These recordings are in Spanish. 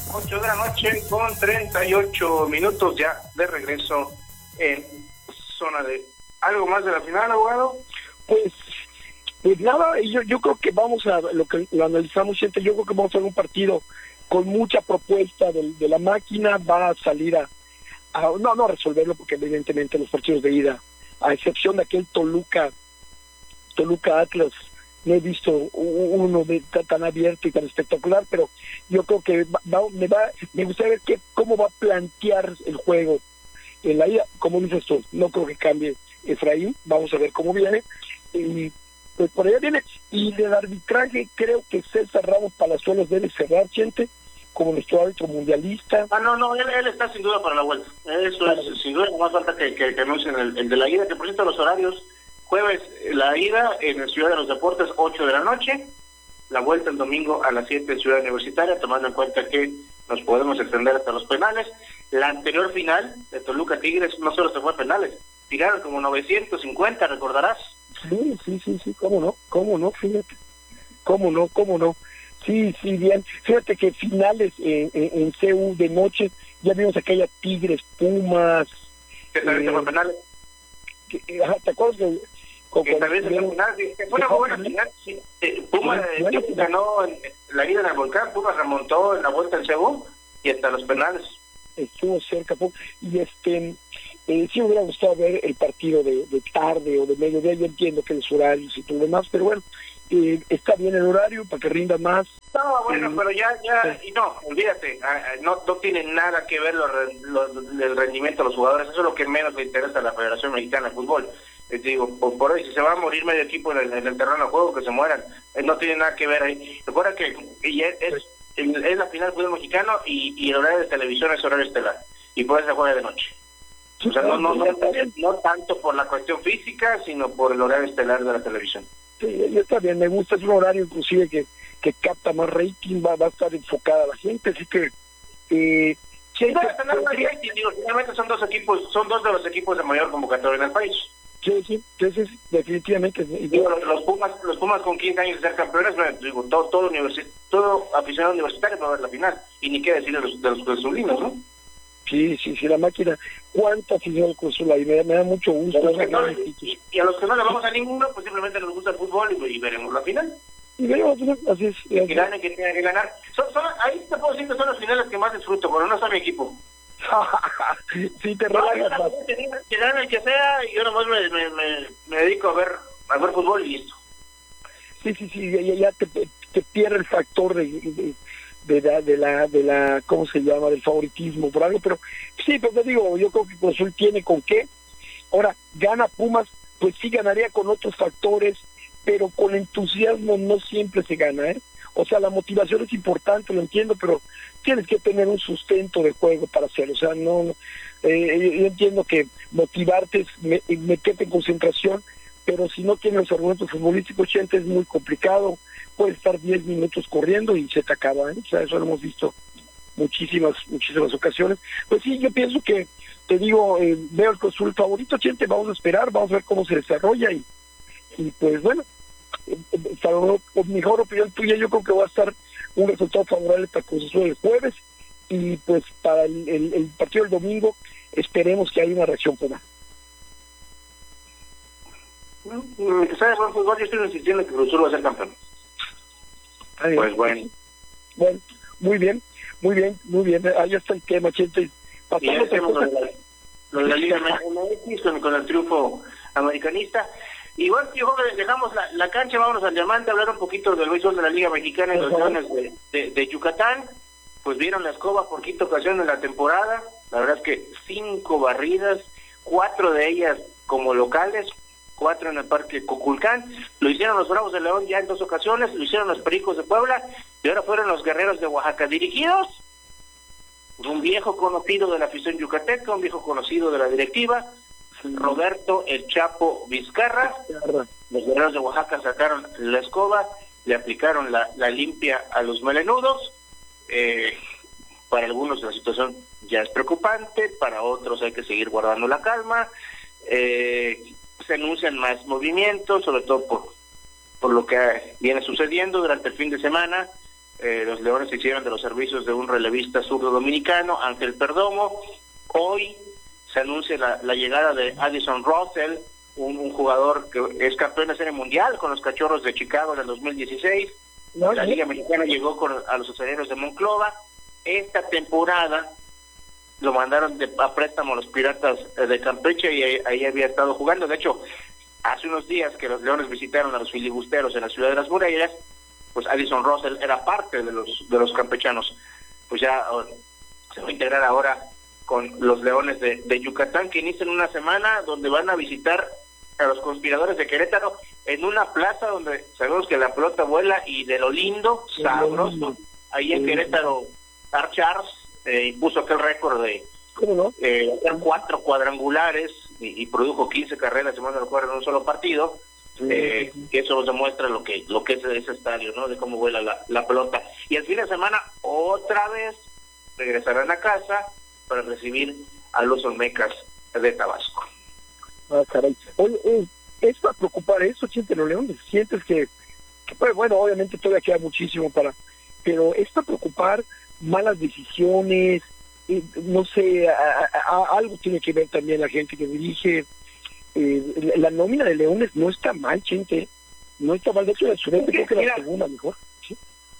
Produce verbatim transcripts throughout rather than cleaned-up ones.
ocho de la noche con treinta y ocho minutos ya de regreso en zona de... ¿Algo más de la final, abogado? Pues, pues nada, yo, yo creo que vamos a, lo que lo analizamos, gente, yo creo que vamos a ver un partido con mucha propuesta de, de la máquina, va a salir a, a, no, no a resolverlo, porque evidentemente los partidos de ida, a excepción de aquel Toluca, Toluca Atlas, no he visto uno de tan, tan abierto y tan espectacular, pero yo creo que va, va, me va, me gustaría ver qué, cómo va a plantear el juego en la ida, como dices tú, no creo que cambie Efraín, vamos a ver cómo viene, y pues por allá viene, y del arbitraje creo que César Ramos Palazuelos debe cerrar, gente, como nuestro árbitro mundialista. Ah, no, no, él, él está sin duda para la vuelta, eso claro. Es, sin duda, más falta que, que, que anuncien el, el de la ida, que por cierto los horarios, jueves la ida en el Ciudad de los Deportes, ocho de la noche, la vuelta el domingo a las siete en Ciudad Universitaria, tomando en cuenta que nos podemos extender hasta los penales. La anterior final de Toluca Tigres no solo se fue a penales, tiraron como novecientos cincuenta, recordarás. Sí, sí, sí, sí, cómo no, cómo no, fíjate, cómo no, cómo no. Sí, sí, bien. Fíjate que finales en, en, en C U de noche, ya vimos aquella Tigres, Pumas. ¿Qué tal eh, fue penales? Que, ¿te acuerdas de...? Con, que también se fue final, que fue una buena final, sí. Eh, Pumas sí, bueno, eh, ganó en la ida en el Volcán, Pumas remontó en la vuelta en C U y hasta los penales. Estuvo cerca, y este... Eh, sí me hubiera gustado ver el partido de, de tarde o de mediodía, yo entiendo que los horarios y todo lo demás, pero bueno, eh, está bien el horario para que rinda más. No, bueno, eh, pero ya, ya, y no, olvídate, no, no tiene nada que ver lo, lo, el rendimiento de los jugadores, eso es lo que menos le interesa a la Federación Mexicana de Fútbol. Les digo, por, por hoy, si se va a morir medio equipo en el, en el terreno de juego, que se mueran, eh, no tiene nada que ver ahí. Recuerda que y es, es, es la final del fútbol mexicano y, y el horario de televisión es horario estelar, y por eso se juega de noche. O sea, no, no, no, no tanto por la cuestión física, sino por el horario estelar de la televisión. Sí, está bien, me gusta, es un horario inclusive que, que capta más rating, va, va a estar enfocada a la gente, así que... Eh, sí, no, está nada más rating, digo, finalmente son dos equipos, son dos de los equipos de mayor convocatoria en el país. Sí, sí, sí, sí, definitivamente. Digo, los, los Pumas los Pumas con quince años de ser campeones, digo, todo todo, universi todo aficionado universitario va a ver la final, y ni qué decir de los, de los cruzulinos, ¿no? Sí, sí, sí, la máquina, cuánta afición al Cruz Azul ahí, me, me da mucho gusto. No, y, y a los que no le vamos a ninguno, pues simplemente nos gusta el fútbol y, y veremos la final. Y veremos, así es. Y que gane, que tenga que ganar. Son, son, ahí te puedo decir que son las finales que más disfruto, pero no está mi equipo. Sí, te relajas más. Que gane el que sea, y yo nomás me, me, me, me dedico a ver a ver fútbol y listo. Sí, sí, sí, ya, ya te, te pierde el factor de... de de la, de la, de la, ¿cómo se llama?, del favoritismo por algo, pero sí, pues te digo, yo creo que Cruz Azul tiene con qué. Ahora, gana Pumas, pues sí ganaría con otros factores, pero con entusiasmo no siempre se gana, ¿eh? O sea, la motivación es importante, lo entiendo, pero tienes que tener un sustento de juego para hacerlo, o sea, no, no eh, yo entiendo que motivarte es me, meterte en concentración, pero si no tienes los argumentos futbolísticos, gente, es muy complicado. Puede estar diez minutos corriendo y se te acaba, ¿eh? O sea, eso lo hemos visto muchísimas, muchísimas ocasiones. Pues sí, yo pienso que, te digo, eh, veo el Cruz Azul favorito, gente, vamos a esperar, vamos a ver cómo se desarrolla y, y pues bueno, eh, para lo, por mejor opinión tuya, yo creo que va a estar un resultado favorable para Cruz Azul el jueves y pues para el, el, el partido del domingo esperemos que haya una reacción buena. Que sea de buen fútbol, yo estoy insistiendo que Cruz Azul va a ser campeón. Pues bueno. Bueno, muy bien, muy bien, muy bien. Ahí está el tema, gente. Pasamos a lo, de la, lo de la Liga M X con, con el triunfo americanista. Y bueno, yo dejamos la, la cancha, vámonos al diamante a hablar un poquito del béisbol de la Liga Mexicana y los Leones de, de, de Yucatán. Pues vieron la escoba por quinta ocasión en la temporada. La verdad es que cinco barridas, cuatro de ellas como locales, cuatro en el Parque Coculcán. Lo hicieron los Bravos de León ya en dos ocasiones, lo hicieron los Pericos de Puebla, y ahora fueron los Guerreros de Oaxaca, dirigidos por un viejo conocido de la afición yucateca, un viejo conocido de la directiva, Roberto El Chapo Vizcarra. Los Guerreros de Oaxaca sacaron la escoba, le aplicaron la, la limpia a los melenudos. Eh, para algunos la situación ya es preocupante, para otros hay que seguir guardando la calma. Eh, se anuncian más movimientos, sobre todo por, por lo que viene sucediendo durante el fin de semana. Eh, los Leones se hicieron de los servicios de un relevista zurdo dominicano, Ángel Perdomo. Hoy se anuncia la, la llegada de Addison Russell, un, un jugador que es campeón de serie mundial con los Cachorros de Chicago en el dos mil dieciséis. No, la Liga Mexicana llegó con, a los aceleros de Monclova. Esta temporada lo mandaron de, a préstamo a los Piratas de Campeche y ahí, ahí había estado jugando. De hecho, hace unos días que los Leones visitaron a los filibusteros en la ciudad de las Murallas, pues Addison Russell era parte de los de los campechanos. Pues ya oh, se va a integrar ahora con los Leones de, de Yucatán, que inician una semana donde van a visitar a los conspiradores de Querétaro en una plaza donde sabemos que la pelota vuela y de lo lindo, sabroso. Ahí en Querétaro, Tar Charles eh, puso aquel récord de ¿Cómo no? eh, cuatro cuadrangulares y, y produjo quince carreras, se mandan a jugar en un solo partido. Eh, que eso demuestra lo que lo que es ese estadio, ¿no? De cómo vuela la, la pelota. Y el fin de semana otra vez regresarán a casa para recibir a los Olmecas de Tabasco. Ah, caray. Oye, eh, ¿es para preocupar eso, sientes los Leones? ¿Sientes que, que pues, bueno, obviamente todavía queda muchísimo para, pero es para preocupar malas decisiones, eh, no sé, a, a, a, algo tiene que ver también la gente que dirige. Eh, la, la nómina de Leones no está mal, gente, no está mal. De hecho, la sureste creo que la segunda mejor. ¿Sí?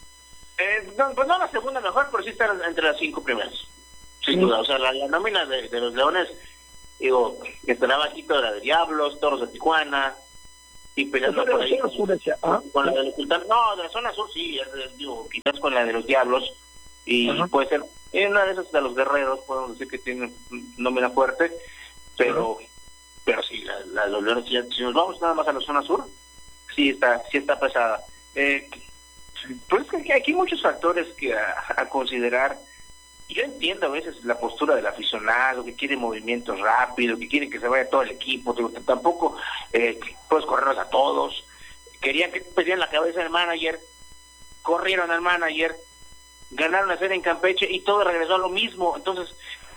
Eh, no, pues no la segunda mejor, pero sí está entre las cinco primeras, sin sí. duda. O sea, la, la nómina de, de los Leones, digo, estará bajito de la de Diablos, Toros de Tijuana, y peleando por ahí con, sur, ¿ah? con la de los Sultanes. No, de la zona sur sí, es, digo, quizás con la de los Diablos, y Ajá. puede ser, en una de esas de los Guerreros, podemos decir que tiene nómina fuerte, pero... Ajá. Pero sí, la, la, los Leones, si nos vamos nada más a la zona sur, sí está sí está pesada. Eh, pues es que aquí hay muchos factores que a, a considerar. Yo entiendo a veces la postura del aficionado, que quiere movimientos rápidos, que quiere que se vaya todo el equipo, digo, que tampoco eh, puedes correrlos a todos. Querían que pedían la cabeza del manager, corrieron al manager, ganaron la serie en Campeche y todo regresó a lo mismo. Entonces,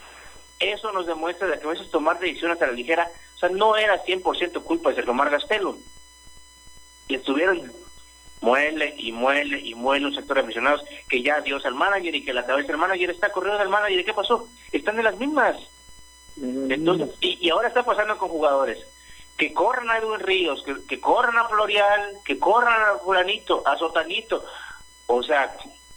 eso nos demuestra de que a veces tomar decisiones a la ligera, o sea, no era cien por ciento culpa de Sergio Omar Gastelum. Y estuvieron muele y muele y muele un sector de aficionados que ya adiós al manager y que la cabeza del manager está corriendo al manager. ¿Y qué pasó? Están de las mismas. Entonces, y, y ahora está pasando con jugadores que corran a Edwin Ríos, que, que corran a Florial, que corran a fulanito, a Sotanito. O sea,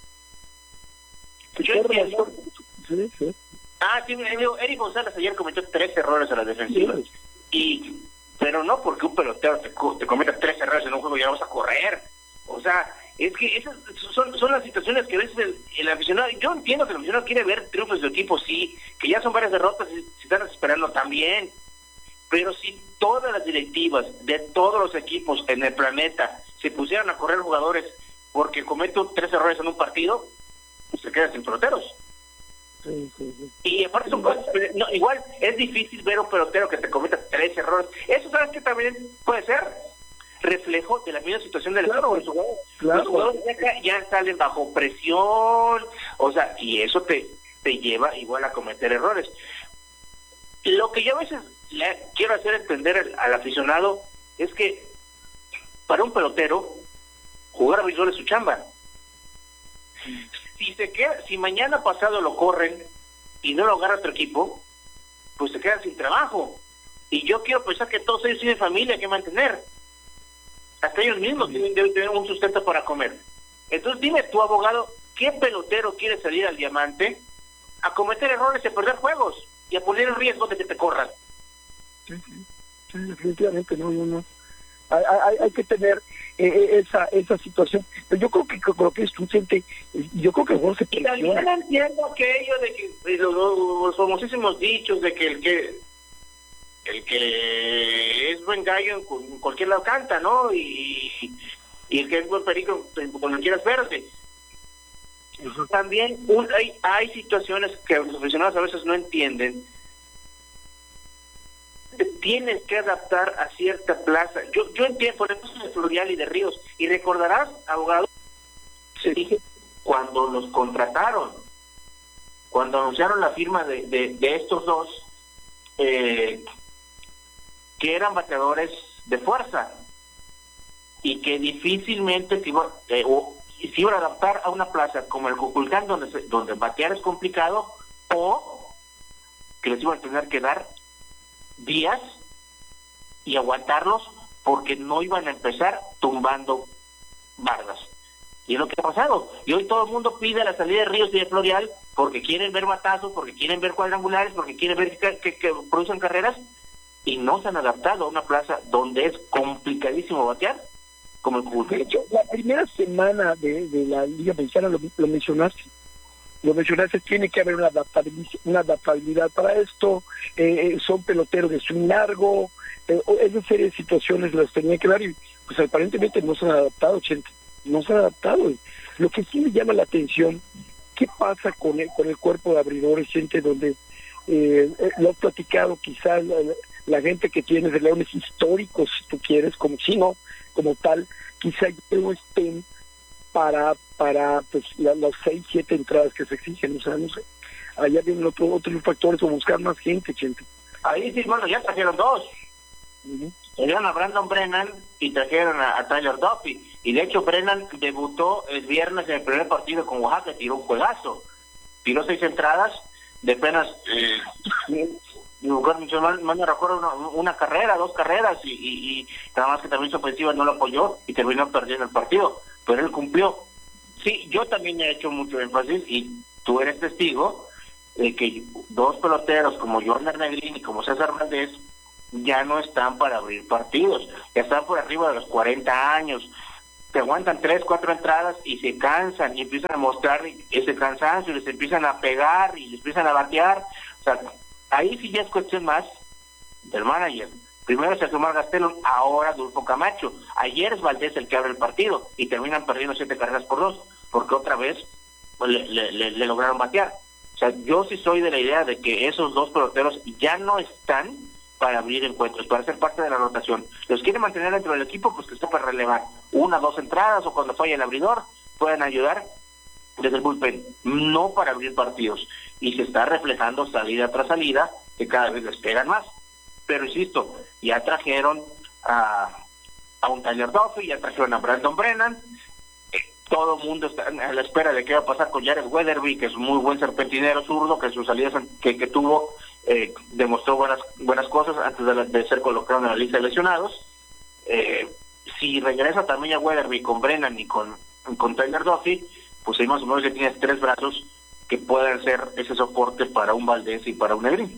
yo entiendo. Sí, sí. Ah, sí, digo, Eric González ayer cometió tres errores a la defensiva. Sí. Y, pero no porque un pelotero te, te cometa tres errores en un juego ya vas a correr. O sea, es que esas son, son las situaciones que a veces el, el aficionado, yo entiendo que el aficionado quiere ver triunfos de su equipo, sí, que ya son varias derrotas y se están esperando también. Pero si todas las directivas de todos los equipos en el planeta se pusieran a correr jugadores porque cometen tres errores en un partido, pues se quedan sin peloteros. Sí, sí, sí. Y aparte son cosas, no, igual es difícil ver un pelotero que te cometa tres errores. Eso, ¿sabes que también puede ser? Reflejo de la misma situación del claro, equipo. Claro. Los jugadores ya, ya salen bajo presión, o sea, y eso te, te lleva igual a cometer errores. Lo que yo a veces le quiero hacer entender al, al aficionado es que para un pelotero jugar a béisbol es su chamba. Sí. Si se queda, si mañana pasado lo corren y no lo agarra otro equipo, pues se quedan sin trabajo. Y yo quiero pensar que todos ellos tienen familia que mantener. Hasta ellos mismos tienen, deben tener un sustento para comer. Entonces dime tu abogado, ¿qué pelotero quiere salir al diamante a cometer errores y a perder juegos y a poner el riesgo de que te corran? Sí, sí, sí, definitivamente no, no, no. Hay, hay, hay que tener eh, esa esa situación, pero yo creo que creo que es suficiente. Yo creo que el juego se presiona. Y también entiendo aquello de que los, los famosísimos dichos de que el que el que es buen gallo en cualquier lado canta, ¿no? Y, y el que es buen perico cuando quieras verde. Uh-huh. También un, hay hay situaciones que los aficionados a veces no entienden. Te tienes que adaptar a cierta plaza. Yo yo entiendo, por ejemplo, de Florial y de Ríos. Y recordarás, abogado, se dije cuando los contrataron, cuando anunciaron la firma de, de, de estos dos, eh, que eran bateadores de fuerza y que difícilmente se, iba, eh, o si iban a adaptar a una plaza como el Cuculcán, donde, se, donde batear es complicado, o que les iban a tener que dar días y aguantarlos porque no iban a empezar tumbando bardas. Y es lo que ha pasado. Y hoy todo el mundo pide la salida de Ríos y de Florial porque quieren ver batazos, porque quieren ver cuadrangulares, porque quieren ver que, que, que producen carreras, y no se han adaptado a una plaza donde es complicadísimo batear, como el Cuculcán. De hecho, la primera semana de, de la Liga Mexicana lo, lo mencionaste. Lo mencionaste, tiene que haber una adaptabilidad, una adaptabilidad para esto, eh, son peloteros de swing largo, eh, esa serie de situaciones las tenía que dar y pues aparentemente no se han adaptado, Chente, no se han adaptado. Lo que sí me llama la atención, ¿qué pasa con el, con el cuerpo de abridores, Chente, donde eh, lo has platicado quizás la, la gente que tiene de Leones históricos, si tú quieres, como si no, como tal, quizá ya no estén para para pues la, las seis, siete entradas que se exigen, o sea, no sé, allá vienen otro, otros factores o buscar más gente, gente. Ahí sí, bueno, ya trajeron dos. Uh-huh. Trajeron a Brandon Brennan y trajeron a, a Tyler Duffy, y de hecho Brennan debutó el viernes en el primer partido con Oaxaca, tiró un juegazo, tiró seis entradas de apenas eh, no me recuerdo una, una carrera, dos carreras, y, y, y nada más que también su ofensiva no lo apoyó y terminó perdiendo el partido, pero él cumplió. Sí, yo también he hecho mucho énfasis, y tú eres testigo, de que dos peloteros como Jordan Negrín y como César Valdés ya no están para abrir partidos, ya están por arriba de los cuarenta años, te aguantan tres, cuatro entradas y se cansan y empiezan a mostrar ese cansancio y les empiezan a pegar y les empiezan a batear. O sea, ahí sí ya es cuestión más del manager. Primero Sergio Omar Gastelum, ahora Adolfo Camacho. Ayer es Valdés el que abre el partido y terminan perdiendo siete carreras por dos, porque otra vez pues, le, le, le, le lograron batear. O sea, yo sí soy de la idea de que esos dos peloteros ya no están para abrir encuentros, para ser parte de la rotación. Los quieren mantener dentro del equipo, pues que está para relevar una, dos entradas, o cuando falla el abridor, pueden ayudar desde el bullpen, no para abrir partidos. Y se está reflejando salida tras salida, que cada vez les pegan más. Pero insisto, ya trajeron a, a un Tyler Duffy, ya trajeron a Brandon Brennan, eh, todo el mundo está a la espera de qué va a pasar con Jared Weatherby, que es un muy buen serpentinero zurdo, que sus salidas que, que tuvo eh, demostró buenas buenas cosas antes de, la, de ser colocado en la lista de lesionados. Eh, si regresa también a Weatherby con Brennan y con, con Tyler Duffy, pues ahí más o menos ya tienes tres brazos que pueden ser ese soporte para un Valdés y para un Negrín.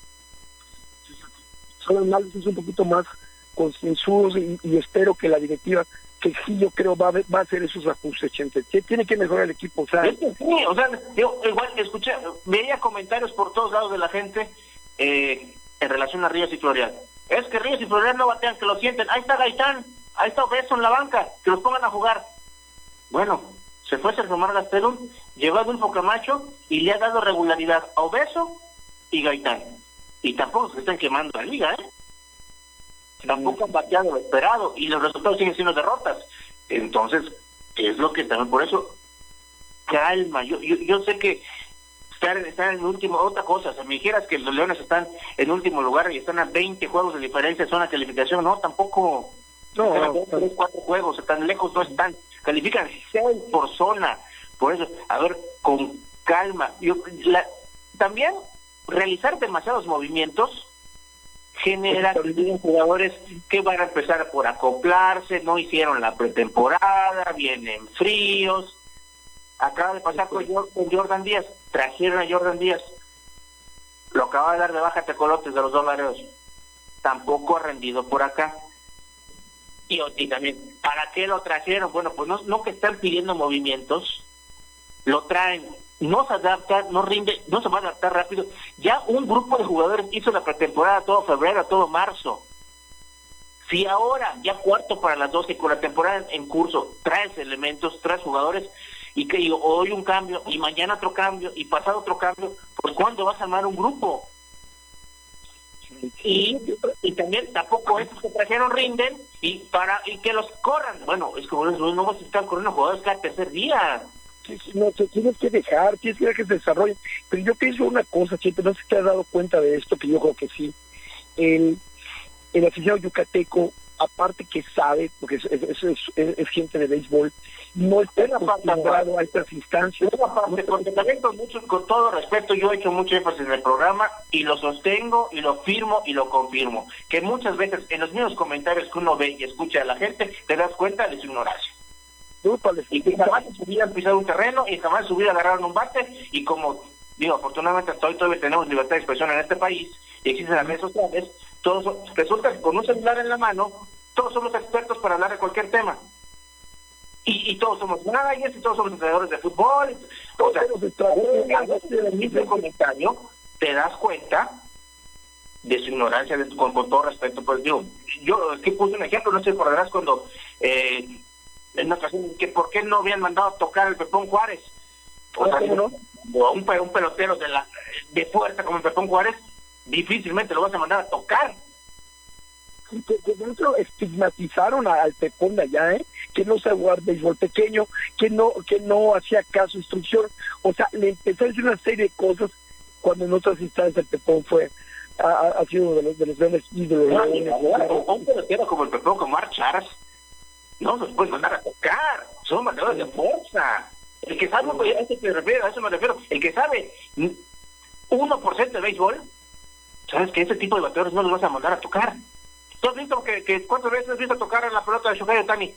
Son análisis un poquito más concienzudos y, y espero que la directiva, que sí yo creo va a, va a hacer esos ajustes, gente. Tiene que mejorar el equipo, o sea, sí, o sea, yo igual escuché, veía comentarios por todos lados de la gente eh, en relación a Ríos y Florial. Es que Ríos y Florial no batean, que lo sienten. Ahí está Gaitán, ahí está Obeso en la banca, que los pongan a jugar. Bueno, se fue Sergio Omar Gastelum, llegó a Adolfo Camacho y le ha dado regularidad a Obeso y Gaitán. Y tampoco se están quemando la liga, ¿eh? Tampoco han bateado lo esperado y los resultados siguen siendo derrotas. Entonces, es lo que también, por eso, calma. Yo yo, yo sé que estar, estar en último, otra cosa, si me dijeras que los Leones están en último lugar y están a veinte juegos de diferencia, son la calificación, no, tampoco. No, están a dos, tres, cuatro juegos, están lejos, no están. Califican seis por zona. Por eso, a ver, con calma. Yo, la, también realizar demasiados movimientos genera jugadores que van a empezar por acoplarse, no hicieron la pretemporada, vienen fríos. Acaba de pasar con Jordan Díaz, trajeron a Jordan Díaz, lo acaba de dar de baja Tecolotes de los dos laredos, tampoco ha rendido por acá. Y, y también, ¿para qué lo trajeron? Bueno, pues no, no que están pidiendo movimientos, lo traen, no se adapta, no rinde, no se va a adaptar rápido. Ya un grupo de jugadores hizo la pretemporada todo febrero, todo marzo. Si ahora, ya cuarto para las doce, con la temporada en curso, traes elementos, traes jugadores, y que hoy un cambio, y mañana otro cambio, y pasado otro cambio, pues ¿cuándo vas a armar un grupo? Y, y también tampoco estos que trajeron rinden, y para y que los corran. Bueno, es como no vas a estar corriendo jugadores cada tercer día. No, te tienes que dejar, tienes que dejar que se desarrollen. Pero yo pienso una cosa, siempre no sé si te has dado cuenta de esto, que yo creo que sí. El, el aficionado yucateco aparte que sabe, porque es, es, es, es, es gente de béisbol, no está acostumbrado a estas instancias. Parte, porque también con mucho, con todo respeto, yo he hecho mucho énfasis en el programa y lo sostengo y lo firmo y lo confirmo, que muchas veces en los mismos comentarios que uno ve y escucha a la gente, te das cuenta de su ignorancia. Y que jamás se hubieran pisado un terreno y jamás se hubiera agarrado un bate, y como digo, afortunadamente hasta hoy todavía tenemos libertad de expresión en este país y existen las redes sociales, todos resulta que con un celular en la mano todos somos expertos para hablar de cualquier tema. Y, y todos somos managers y todos somos entrenadores de fútbol. O sea, en el mismo comentario te das cuenta de su ignorancia, de, con, con todo respeto. Pues digo, yo es que puse un ejemplo, no sé si recordarás cuando eh, en una ocasión que por qué no habían mandado a tocar el Pepón Juárez. O sea, ¿no? un, un pelotero de la de fuerza como el Pepón Juárez, difícilmente lo vas a mandar a tocar. Que, que dentro estigmatizaron a, al Pepón de allá, ¿eh? Que no sabía jugar béisbol pequeño, que no que no hacía caso, instrucción, o sea, le empezó a decir una serie de cosas cuando en otras instancias el Pepón fue, ha, ha sido uno de los, de los grandes ídolos. No, no, un pelotero como el Pepón, como Mark Charas, no los puedes mandar a tocar, son mandadores de fuerza. El que sabe, pues, a eso me refiero, a eso me refiero, el que sabe uno por ciento de béisbol, sabes que ese tipo de bateadores no los vas a mandar a tocar. ¿Tú has visto que, que cuántas veces has visto tocar en la pelota de Shohei Ohtani?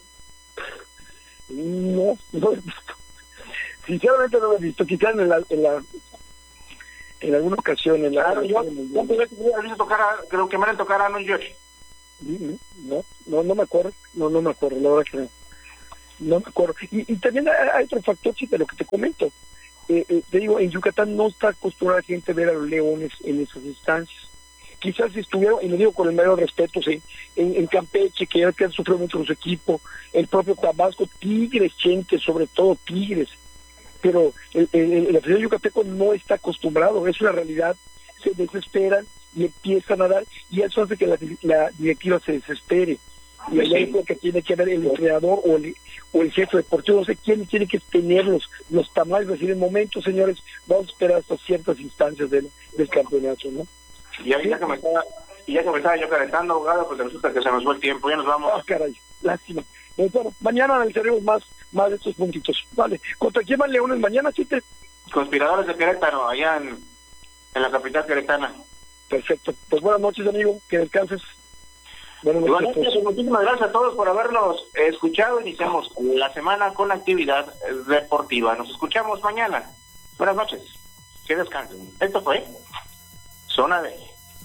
No, no he visto. Sinceramente no lo he visto. Quizás en la, en la en alguna ocasión en la. Claro, yo ¿cuántas veces has visto tocar a, creo que me han tocar a Aaron Judge? No, no, no me acuerdo, no, no me acuerdo, la verdad que no, no me acuerdo. Y, y también hay, hay otro factor, sí, de lo que te comento. Eh, eh, te digo, en Yucatán no está acostumbrada la gente a ver a los Leones en esas instancias. Quizás si estuvieron, y lo digo con el mayor respeto, sí, en, en Campeche, que ya que han sufrido mucho su equipo, el propio Tabasco, Tigres, gente, sobre todo Tigres, pero el, el, el, el aficionado yucateco no está acostumbrado, es una realidad, se desesperan y empiezan a dar, y eso hace que la, la directiva se desespere, y allá es lo que tiene que ver el entrenador o el, o el jefe deportivo, no sé quién tiene que tenerlos, los tamales, decir, en momentos, señores, vamos a esperar hasta ciertas instancias del, del campeonato, ¿no? Y ahorita que me estaba, y ya que me estaba yo calentando, abogado, pues resulta que se nos fue el tiempo, ya nos vamos. Ah, caray, lástima. Eh, bueno, mañana analizaremos más, más de estos puntitos. Vale, ¿contra quién van Leones mañana, Chite? Conspiradores de Querétaro, allá en, en la capital queretana. Perfecto. Pues buenas noches, amigo, que descanses. Buenas noches. Bueno, muchísimas gracias a todos por habernos escuchado. Iniciamos la semana con actividad deportiva. Nos escuchamos mañana. Buenas noches. Que descansen. Esto fue Zona D.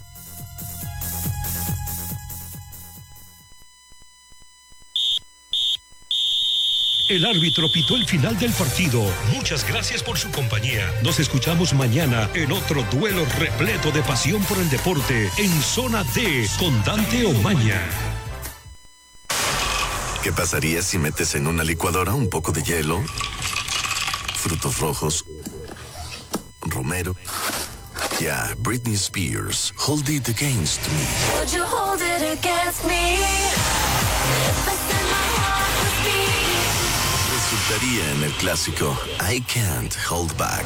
El árbitro pitó el final del partido. Muchas gracias por su compañía. Nos escuchamos mañana en otro duelo repleto de pasión por el deporte en Zona D con Dante Omaña. ¿Qué pasaría si metes en una licuadora un poco de hielo, frutos rojos, romero? Yeah, Britney Spears, Hold It Against Me. Would you hold it against me? If I said my heart was beating. Resultaría en el clásico I Can't Hold Back.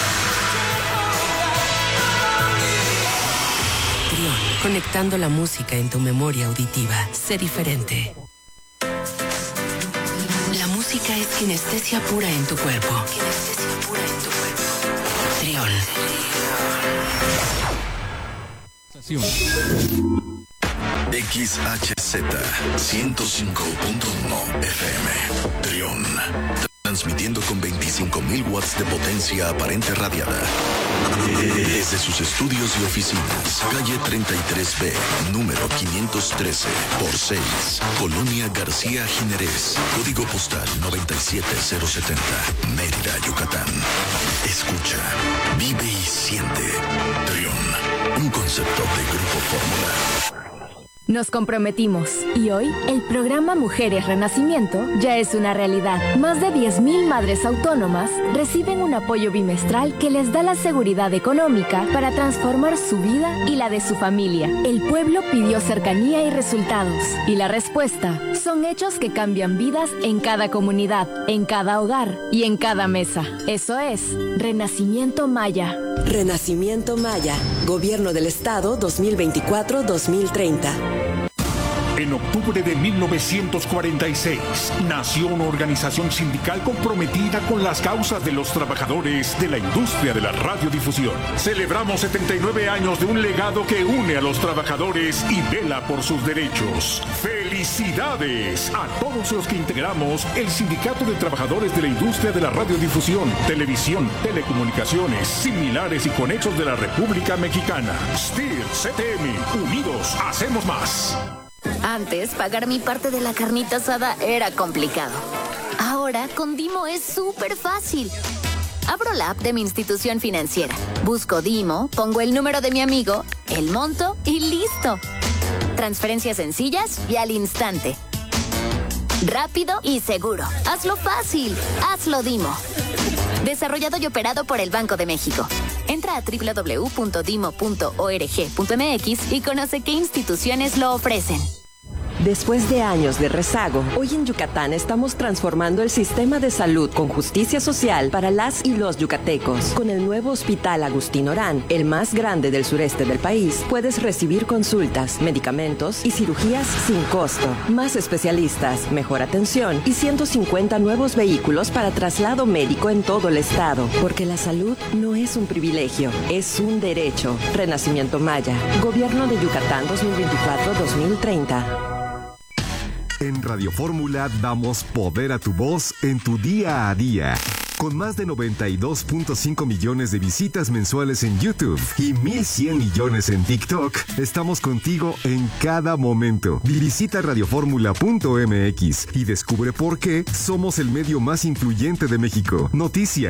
Trión, conectando la música en tu memoria auditiva. Sé diferente. La música es kinestesia pura en tu cuerpo. Kinestesia pura en tu cuerpo. Trión. X H Z ciento cinco punto uno F M. Trión. Transmitiendo con veinticinco mil watts de potencia aparente radiada. Desde sus estudios y oficinas. Calle treinta y tres B, número quinientos trece, por seis. Colonia García Jiménez. Código postal noventa y siete cero setenta. Mérida, Yucatán. Escucha, vive y siente. Trión. Un concepto de Grupo Fórmula. Nos comprometimos y hoy el programa Mujeres Renacimiento ya es una realidad. Más de diez mil madres autónomas reciben un apoyo bimestral que les da la seguridad económica para transformar su vida y la de su familia. El pueblo pidió cercanía y resultados y la respuesta son hechos que cambian vidas en cada comunidad, en cada hogar y en cada mesa. Eso es Renacimiento Maya. Renacimiento Maya, Gobierno del Estado dos mil veinticuatro a dos mil treinta. En octubre de mil novecientos cuarenta y seis, nació una organización sindical comprometida con las causas de los trabajadores de la industria de la radiodifusión. Celebramos setenta y nueve años de un legado que une a los trabajadores y vela por sus derechos. ¡Felicidades a todos los que integramos el Sindicato de Trabajadores de la Industria de la Radiodifusión, Televisión, Telecomunicaciones, Similares y Conexos de la República Mexicana! S T I R, C T M, unidos, hacemos más. Antes, pagar mi parte de la carnita asada era complicado. Ahora, con Dimo es súper fácil. Abro la app de mi institución financiera, busco Dimo, pongo el número de mi amigo, el monto y listo. Transferencias sencillas y al instante. Rápido y seguro. Hazlo fácil. Hazlo Dimo. Desarrollado y operado por el Banco de México. Entra a doble u doble u doble u punto dimo punto org punto m x y conoce qué instituciones lo ofrecen. Después de años de rezago, hoy en Yucatán estamos transformando el sistema de salud con justicia social para las y los yucatecos. Con el nuevo Hospital Agustín Orán, el más grande del sureste del país, puedes recibir consultas, medicamentos y cirugías sin costo. Más especialistas, mejor atención y ciento cincuenta nuevos vehículos para traslado médico en todo el estado. Porque la salud no es un privilegio, es un derecho. Renacimiento Maya. Gobierno de Yucatán dos mil veinticuatro a dos mil treinta. En Radio Fórmula damos poder a tu voz en tu día a día. Con más de noventa y dos punto cinco millones de visitas mensuales en YouTube y mil cien millones en TikTok, estamos contigo en cada momento. Visita radioformula punto m x y descubre por qué somos el medio más influyente de México. Noticias,